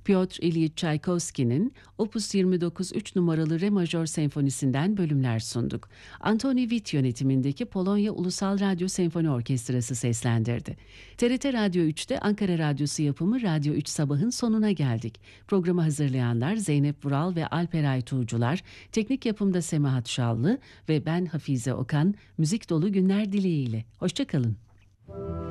Piotr İlyich Çaykovski'nin Opus 29 3 numaralı Re majör senfonisinden bölümler sunduk. Antoni Witt yönetimindeki Polonya Ulusal Radyo Senfoni Orkestrası seslendirdi. TRT Radyo 3'te Ankara Radyosu yapımı Radyo 3 Sabah'ın sonuna geldik. Programı hazırlayanlar Zeynep Vural ve Alperay Tuğcular, teknik yapımda Semahat Şallı ve ben Hafize Okan, müzik dolu günler dileğiyle. Hoşça kalın.